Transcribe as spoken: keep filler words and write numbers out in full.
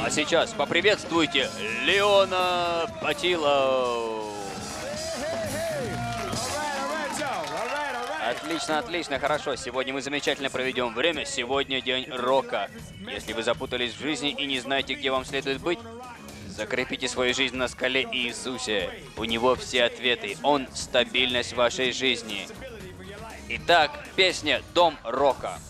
А сейчас поприветствуйте Леона Патило. Отлично, отлично, хорошо. Сегодня мы замечательно проведем время. Сегодня день рока. Если вы запутались в жизни и не знаете, где вам следует быть, закрепите свою жизнь на скале Иисусе. У него все ответы. Он — стабильность вашей жизни. Итак, песня «Дом рока».